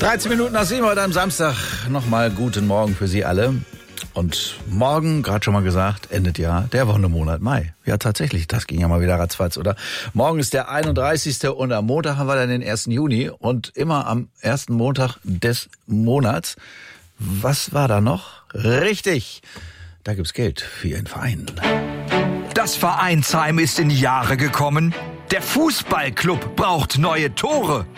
13 Minuten nach 7 heute am Samstag. Nochmal guten Morgen für Sie alle. Und morgen, gerade schon mal gesagt, endet ja der Wonnemonat Mai. Ja, tatsächlich, das ging ja mal wieder ratzfatz, oder? Morgen ist der 31. und am Montag haben wir dann den 1. Juni. Und immer am ersten Montag des Monats. Was war da noch? Richtig, da gibt's Geld für Ihren Verein. Das Vereinsheim ist in die Jahre gekommen. Der Fußballclub braucht neue Tore.